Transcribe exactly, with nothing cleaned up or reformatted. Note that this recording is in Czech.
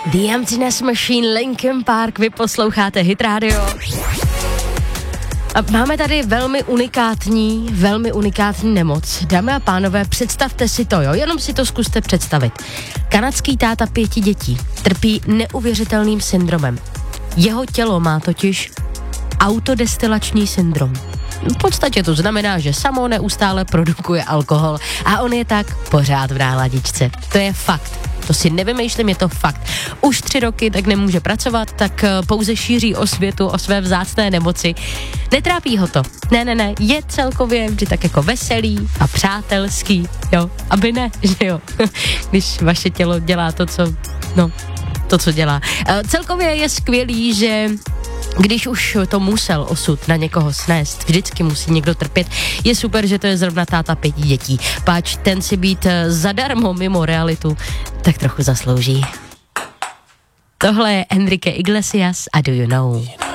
The Emptiness Machine, Linkin Park, vy posloucháte Hit Radio. A máme tady velmi unikátní, velmi unikátní nemoc. Dámy a pánové, představte si to, jo, jenom si to zkuste představit. Kanadský táta pěti dětí trpí neuvěřitelným syndromem. Jeho tělo má totiž autodestilační syndrom. V podstatě to znamená, že samo neustále produkuje alkohol a on je tak pořád v náladičce. To je fakt. To si nevymýšlím, je to fakt. Už tři roky tak nemůže pracovat, tak pouze šíří osvětu o své vzácné nemoci. Netrápí ho to. Ne, ne, ne, je celkově vždy tak jako veselý a přátelský, jo, aby ne, že jo, když vaše tělo dělá to, co, no, to, co dělá. Celkově je skvělý, že když už to musel osud na někoho snést, vždycky musí někdo trpět. Je super, že to je zrovna táta pěti dětí. Páč ten si být zadarmo mimo realitu, tak trochu zaslouží. Tohle je Enrique Iglesias a Do You Know.